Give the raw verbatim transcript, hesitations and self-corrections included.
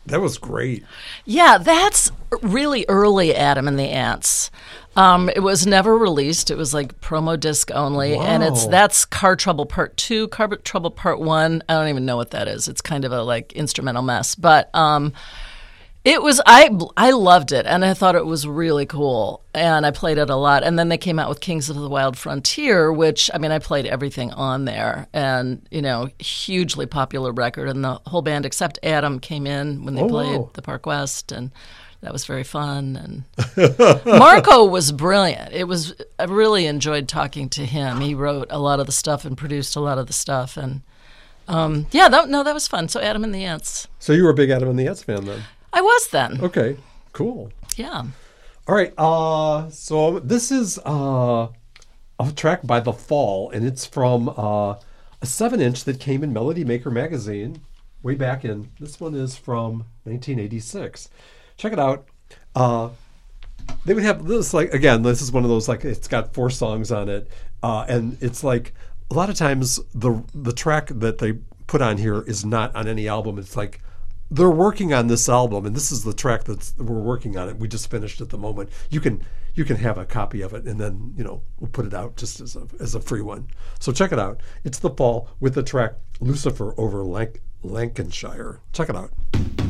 That was great. Yeah, that's really early Adam and the Ants. Um, it was never released. It was like promo disc only, Wow. and it's that's Car Trouble Part Two, Car Trouble Part One. I don't even know what that is. It's kind of a like instrumental mess, but um, it was I I loved it, and I thought it was really cool, and I played it a lot. And then they came out with Kings of the Wild Frontier, which I mean I played everything on there, and you know hugely popular record, and the whole band except Adam came in when they Oh, played wow. the Park West, and that was very fun. And Marco was brilliant. It was I really enjoyed talking to him. He wrote a lot of the stuff and produced a lot of the stuff, and um, yeah, that, no, that was fun. So Adam and the Ants. So you were a big Adam and the Ants fan then? I was then. Okay, cool. Yeah. All right, uh, so this is uh, a track by The Fall, and it's from uh, a seven inch that came in Melody Maker magazine way back in. This one is from nineteen eighty-six. Check it out. Uh, they would have this, like, again, this is one of those, like, it's got four songs on it, uh, and it's like, a lot of times the the track that they put on here is not on any album. It's like, they're working on this album, and this is the track that's we're working on it. We just finished at the moment. You can you can have a copy of it, and then you know we'll put it out just as a as a free one. So check it out. It's The Fall with the track Lucifer over Lanc- Lancashire. Check it out.